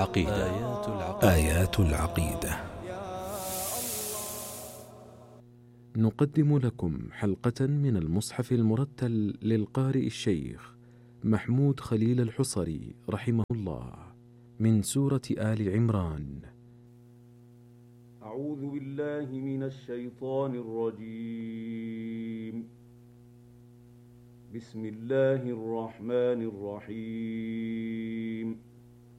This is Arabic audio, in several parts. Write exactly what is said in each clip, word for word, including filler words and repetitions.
عقيدة. آيات العقيدة. آيات العقيدة. نقدم لكم حلقة من المصحف المرتل للقارئ الشيخ محمود خليل الحصري رحمه الله من سورة آل عمران. أعوذ بالله من الشيطان الرجيم. بسم الله الرحمن الرحيم.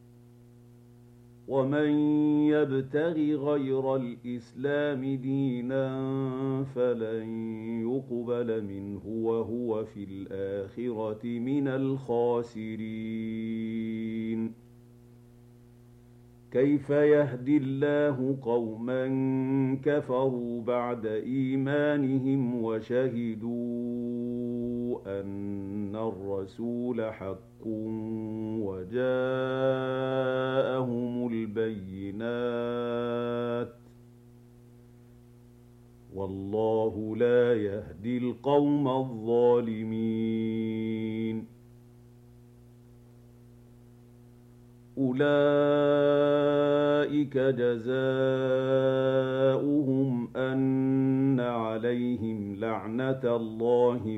ومن يبتغ غير الإسلام دينا فلن يقبل منه وهو في الآخرة من الخاسرين. كيف يهدي الله قوما كفروا بعد إيمانهم وشهدوا أن الرسول حق وجاءهم البينات والله لا يهدي القوم الظالمين. أولئك جزاؤهم أن عليهم لعنة الله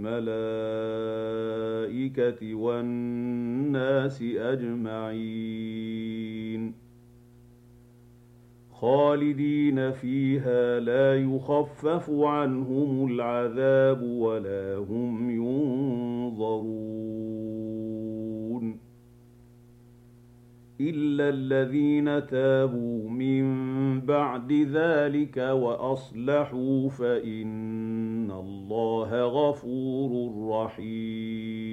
والملائكة والناس أجمعين خالدين فيها لا يخفف عنهم العذاب ولا هم ينظرون إلا الذين تابوا من بعد ذلك وأصلحوا فإن الله غفور رحيم.